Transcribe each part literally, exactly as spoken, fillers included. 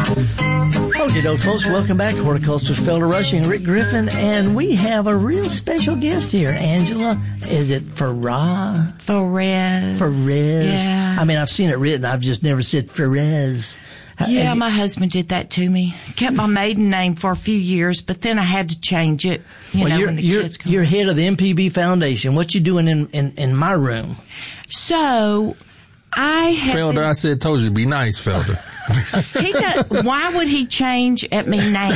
Okay, doke, folks, welcome back. Horticulturist Felder Rushing, Rick Griffin, and we have a real special guest here. Angela, is it Farah? Ferez. Ferez. Yeah. I mean, I've seen it written. I've just never said Ferez. Yeah, my husband did that to me. Kept my maiden name for a few years, but then I had to change it. You well, know, you're, when the you're, kids come. You're head of the M P B Foundation. What you doing in, in, in my room? So, I have... Felder, been, I said, told you, be nice, Felder. he does, why would he change at me now?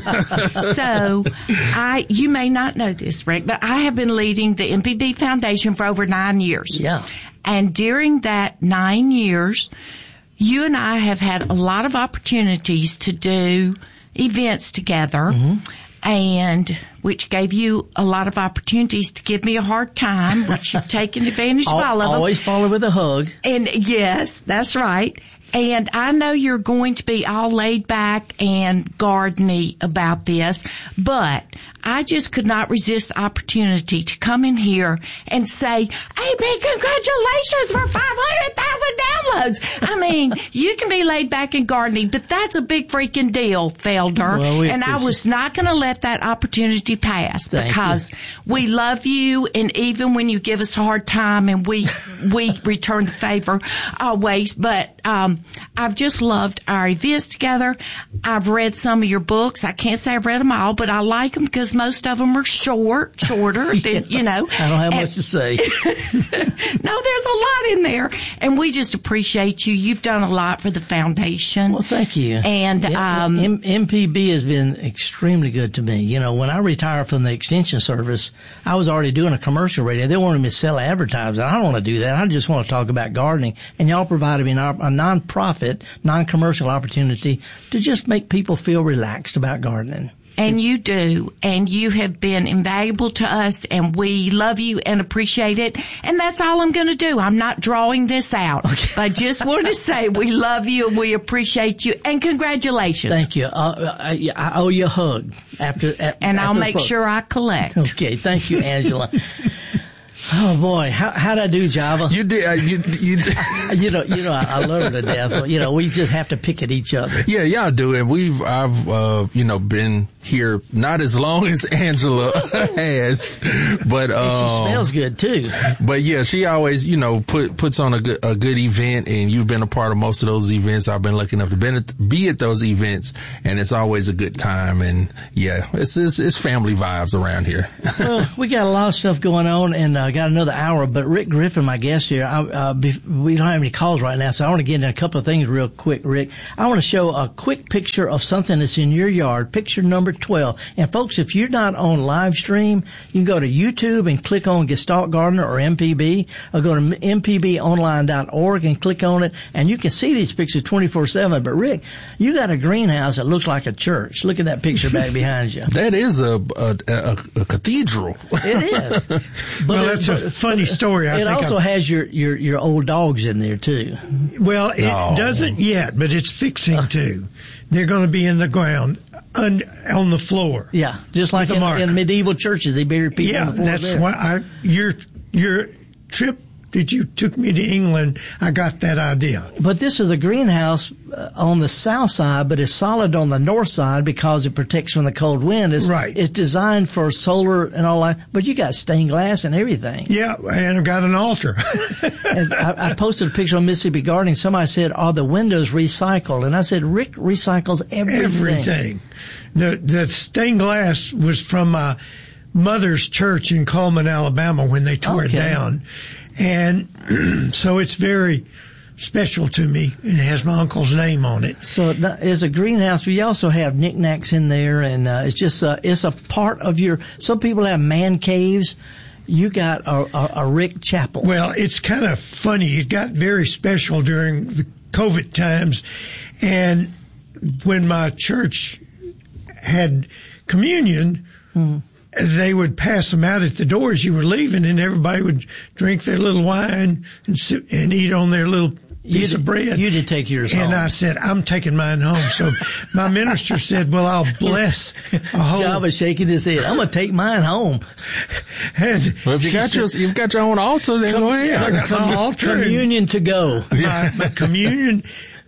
So, I, you may not know this, Rick, but I have been leading the M P B Foundation for over nine years. Yeah. And during that nine years, you and I have had a lot of opportunities to do events together, mm-hmm. and which gave you a lot of opportunities to give me a hard time, which you've taken advantage of all of them. Always follow with a hug. And yes, that's right. And I know you're going to be all laid back and garden-y about this, but I just could not resist the opportunity to come in here and say, hey, big congratulations for five hundred thousand downloads. I mean, you can be laid back and garden-y, but that's a big freaking deal, Felder. Well, we and I was not going to let that opportunity pass. Thank because you. We love you, and even when you give us a hard time and we, we return the favor always, but, um, I've just loved our events together. I've read some of your books. I can't say I've read them all, but I like them because most of them are short, shorter than, you know. I don't have and, much to say. No, there's a lot in there. And we just appreciate you. You've done a lot for the foundation. Well, thank you. And, yeah, um, M- MPB has been extremely good to me. You know, when I retired from the Extension Service, I was already doing a commercial radio. They wanted me to sell advertising. I don't want to do that. I just want to talk about gardening. And y'all provided me an, a non-profit, non-commercial opportunity to just make people feel relaxed about gardening. And you do, and you have been invaluable to us, and we love you and appreciate it. And that's all I'm going to do. I'm not drawing this out. Okay. I just want to say we love you and we appreciate you, and congratulations. Thank you. Uh, I, I owe you a hug after. A, and after I'll make sure I collect. Okay, thank you, Angela. Oh boy, how how'd I do, Java? You did. Uh, you you. Did. you know, you know, I, I love her to death. You know, we just have to pick at each other. Yeah, y'all do, and we've I've uh, you know been here not as long as Angela has, but um, and she smells good too. But yeah, she always you know put puts on a good a good event, and you've been a part of most of those events. I've been lucky enough to be at, be at those events, and it's always a good time. And yeah, it's it's, it's family vibes around here. Well, we got a lot of stuff going on, and uh, got another hour. But Rick Griffin, my guest here, I, uh, be, we don't have any calls right now, so I want to get into a couple of things real quick, Rick. I want to show a quick picture of something that's in your yard. Picture number twelve. And folks, if you're not on live stream, you can go to YouTube and click on Gestalt Gardener or M P B, or go to m p b online dot org and click on it, and you can see these pictures twenty-four seven. But Rick, you got a greenhouse that looks like a church. Look at that picture back behind you. That is a a, a, a cathedral. It is. But well, that's a funny story. I it think also I'm, has your, your, your old dogs in there too. Well, it No. doesn't yet, but it's fixing Uh. to. They're going to be in the ground, un, on the floor. Yeah, just like The in, marker. in medieval churches, they bury people Yeah, on the floor that's there. why I, your your trip that you took me to England, I got that idea. But this is a greenhouse uh, on the south side, but it's solid on the north side because it protects from the cold wind. It's, Right. It's designed for solar and all that, but you got stained glass and everything. Yeah, and I've got an altar. And I, I posted a picture on Mississippi Gardening. Somebody said, "Are the windows recycled?" And I said, "Rick recycles everything." Everything. The the stained glass was from my mother's church in Coleman, Alabama, when they tore Okay. it down. And so it's very special to me, and it has my uncle's name on it. So it's a greenhouse, but you also have knickknacks in there, and uh, it's just uh, it's a part of your. Some people have man caves. You got a, a, a Rick chapel. Well, it's kind of funny. It got very special during the COVID times, and when my church had communion, mm-hmm. they would pass them out at the door as you were leaving, and everybody would drink their little wine and sit and eat on their little piece you of did, bread. You did take yours and home. And I said, I'm taking mine home. So my minister said, well, I'll bless a whole... Java shaking his head. I'm going to take mine home. And well, if you got said, your, you've got your own altar, then go ahead. I got my altar. Communion to go. My, my communion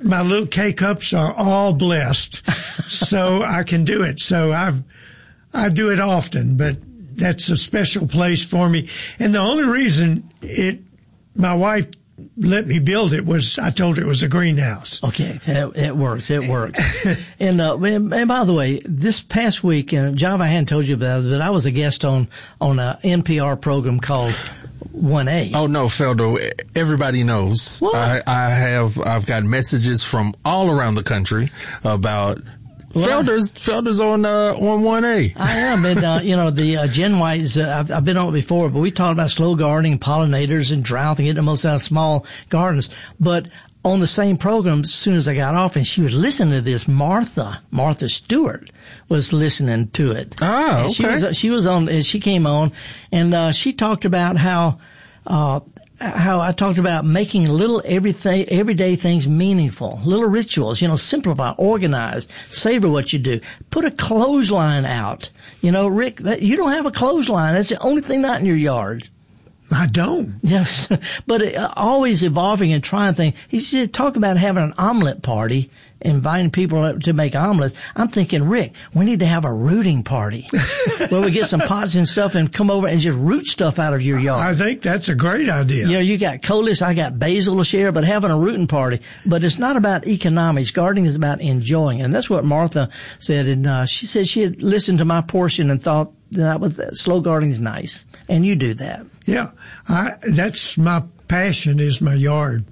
my little K-cups are all blessed, so I can do it. So I've, I do it often, but that's a special place for me. And the only reason it, my wife let me build it was I told her it was a greenhouse. Okay, it, it works. It works. and, uh, and and by the way, this past week, and Java, I hadn't told you about it, but I was a guest on on an N P R program called one A. Oh no, Feldo, everybody knows. What? I, I have I've got messages from all around the country about. Well, Felder's, Felder's on, uh, on one A. I am, and, uh, you know, the, uh, Jen White's, uh, I've, I've been on it before, but we talked about slow gardening, pollinators, and drought, and getting the most out of small gardens. But on the same program, as soon as I got off, and she was listening to this, Martha, Martha Stewart was listening to it. Oh, okay. She was, she was on, she came on, and, uh, she talked about how, uh, how I talked about making little everything, everyday things meaningful, little rituals, you know, simplify, organize, savor what you do. Put a clothesline out. You know, Rick, that, you don't have a clothesline. That's the only thing not in your yard. I don't. Yes, but it, uh, always evolving and trying things. He said, talk about having an omelet party, inviting people to make omelets. I'm thinking, Rick, we need to have a rooting party where we get some pots and stuff and come over and just root stuff out of your yard. I think that's a great idea. You know, you got coleus, I got basil to share, but having a rooting party. But it's not about economics. Gardening is about enjoying. And that's what Martha said. And uh, she said she had listened to my portion and thought that was that slow gardening's nice. And you do that. Yeah, I, that's my passion is my yard.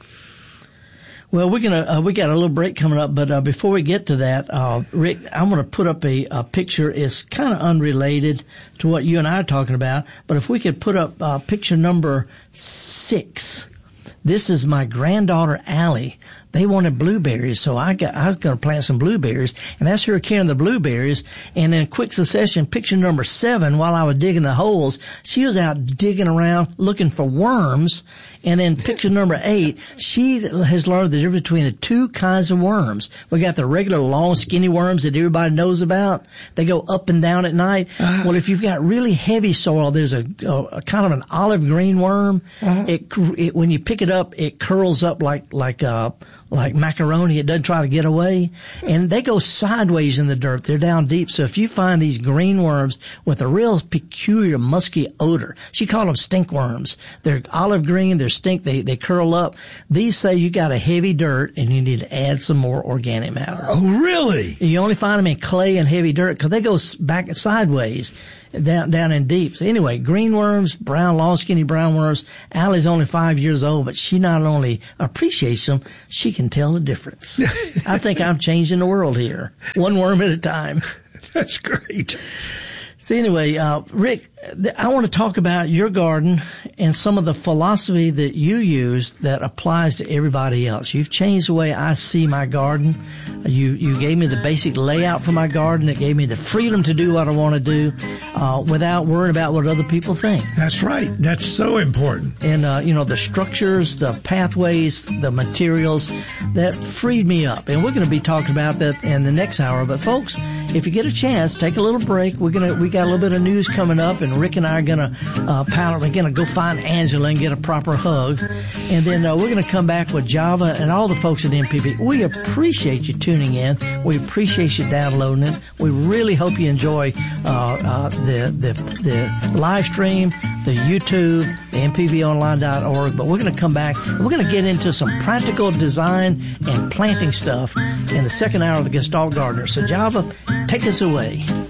Well, we're gonna uh, we got a little break coming up, but uh, before we get to that, uh, Rick, I'm gonna put up a, a picture. It's kind of unrelated to what you and I are talking about, but if we could put up uh, picture number six. This is my granddaughter Allie. They wanted blueberries, so I got I was going to plant some blueberries, and that's her carrying the blueberries. And in quick succession, picture number seven, while I was digging the holes, she was out digging around looking for worms. And then picture number eight, she has learned the difference between the two kinds of worms. We got the regular long, skinny worms that everybody knows about. They go up and down at night. Uh-huh. Well, if you've got really heavy soil, there's a, a, a kind of an olive green worm. Uh-huh. It, it when you pick it up, it curls up like like uh like macaroni. It doesn't try to get away. And they go sideways in the dirt. They're down deep. So if you find these green worms with a real peculiar musky odor, she called them stink worms. They're olive green. They're stink. They, they curl up. These say you got a heavy dirt and you need to add some more organic matter. Oh, really? You only find them in clay and heavy dirt because they go back sideways. Down, down in deep. So anyway, green worms, brown, long, skinny brown worms. Allie's only five years old, but she not only appreciates them, she can tell the difference. I think I'm changing the world here. One worm at a time. That's great. So anyway, uh, Rick, I want to talk about your garden and some of the philosophy that you use that applies to everybody else. You've changed the way I see my garden. You, you gave me the basic layout for my garden. It gave me the freedom to do what I want to do, uh, without worrying about what other people think. That's right. That's so important. And, uh, you know, the structures, the pathways, the materials that freed me up. And we're going to be talking about that in the next hour. But folks, if you get a chance, take a little break. We're going to, we got a little bit of news coming up, and Rick and I are going to, uh, paddle. We're going to go find Angela and get a proper hug. And then, uh, we're going to come back with Java and all the folks at M P B. We appreciate you tuning in. We appreciate you downloading it. We really hope you enjoy, uh, uh, the, the, the live stream, the YouTube, the M P B online dot org. But we're going to come back and we're going to get into some practical design and planting stuff in the second hour of the Gestalt Gardener. So Java, take us away.